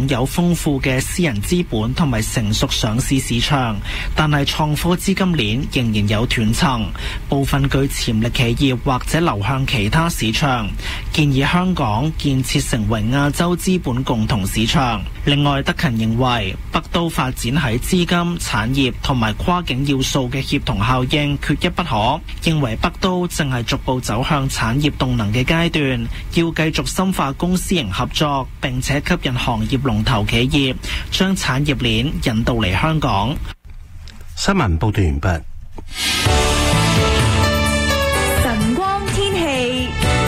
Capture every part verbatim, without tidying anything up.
擁有豐富嘅私人資本同埋成熟上市市場，但係創科資金鏈仍然有斷層，部分具潛力企業或者流向其他市場，建議香港建設成為亞洲資本共同市場。另外，德勤認為北都發展喺資金、產業同埋跨境要素嘅協同效應缺一不可，認為北都正係逐步走向產業動能嘅階段，要繼續深化公私營合作，並且吸引行業龍頭企業將產業鏈引導嚟香港。 新聞報道完畢。 晨光天氣。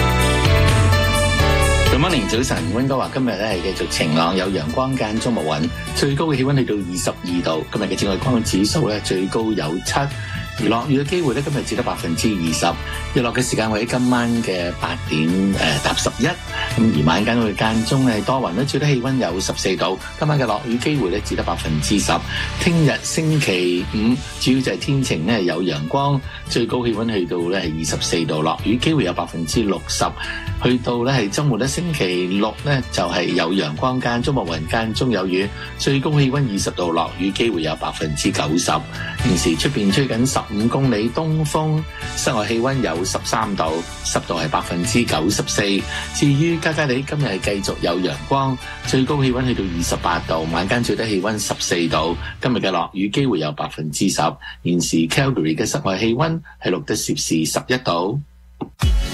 Good morning，早晨，溫哥華今日咧係繼續晴朗，有陽光間中密雲，最高嘅氣溫去到二十二度。今日嘅紫外光指數咧最高有七，而落雨嘅機會咧今日只得百分之二十。日落嘅時間會喺今晚嘅八點誒搭十一，咁而晚間會間中係多雲咧，最低氣溫有十四度。今晚嘅落雨機會咧只得百分之十。聽日星期五主要就係天晴咧，有陽光，最高氣溫去到咧係二十四度，落雨機會有百分之六十。去到咧係週末咧，星期六咧就係有陽光間中密雲間中有雨，最高氣溫二十度，落雨機會有百分之九十。現時出邊吹緊十五公里東風，室外氣溫有十三度，濕度係百分之九十四。至於加加利今日係繼續有陽光，最高氣溫去到二十八度，晚間最低氣溫十四度。今日嘅落雨機會有百分之十。現時 Calgary 嘅室外氣溫係錄得攝氏十一度。